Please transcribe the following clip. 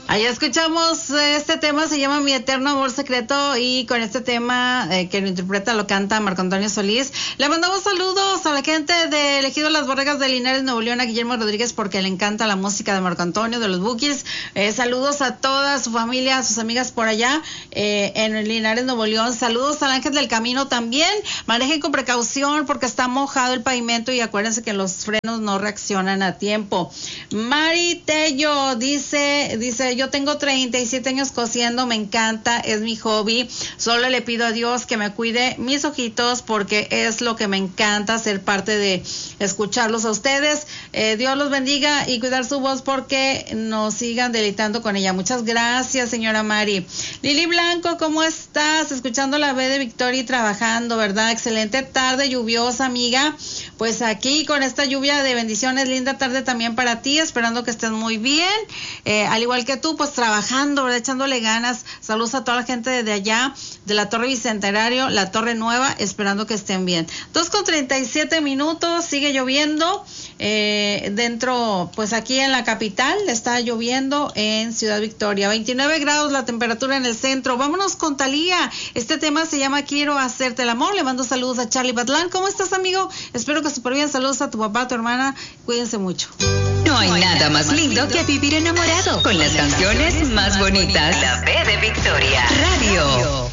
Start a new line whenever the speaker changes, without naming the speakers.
Ahí escuchamos este tema, se llama Mi Eterno Amor Secreto, y con este tema que lo interpreta, lo canta Marco Antonio Solís. Le mandamos saludos a la gente de Ejido Las Borregas de Linares, Nuevo León, a Guillermo Rodríguez, porque le encanta la música de Marco Antonio, de los Bukis. Saludos a toda su familia, a sus amigas por allá en Linares, Nuevo León. Saludos al Ángel del Camino también. Manejen con precaución porque está mojado el pavimento y acuérdense que los frenos no reaccionan a tiempo. Mari Tello dice, yo tengo 37 años cosiendo, me encanta, es mi hobby. Solo le pido a Dios que me cuide mis ojitos porque es lo que me encanta, ser parte de escucharlos a ustedes. Dios los bendiga y cuidar su voz porque nos sigan deleitando con ella. Muchas gracias, señora Mari. Lili Blanco, ¿cómo estás? Escuchando la B de Victoria y trabajando, ¿verdad? Excelente tarde lluviosa, amiga. Pues aquí con esta lluvia de bendiciones, linda tarde también para ti, esperando que estés muy bien. Al igual que tú, pues trabajando, ¿verdad? Echándole ganas. Saludos a toda la gente de allá, de la Torre Bicentenario, la Torre Nueva, esperando que estén bien. 2:37, sigue lloviendo. Dentro, pues aquí en la capital, está lloviendo en Ciudad Victoria. 29 grados la temperatura en el centro. Vámonos con Thalía. Este tema se llama Quiero hacerte el amor. Le mando saludos a Charlie Batlán. ¿Cómo estás, amigo? Espero que súper bien. Saludos a tu papá, a tu hermana. Cuídense mucho.
No hay nada más lindo que vivir enamorado con las canciones más bonitas. La B de Victoria Radio.